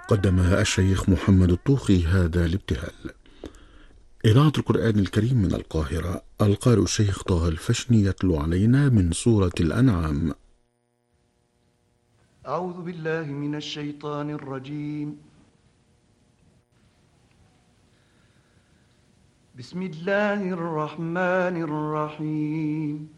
قدم الشيخ محمد الطوخي هذا الابتهال. إذاعة القرآن الكريم من القاهرة، القارئ الشيخ طه الفشني يتلو علينا من سورة الأنعام. أعوذ بالله من الشيطان الرجيم. بسم الله الرحمن الرحيم.